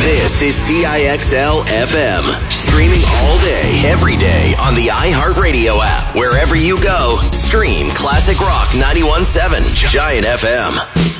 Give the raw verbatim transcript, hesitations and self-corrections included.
This is C I X L F M. Streaming all day, every day on the iHeartRadio app. Wherever you go, stream Classic Rock ninety-one point seven Giant F M.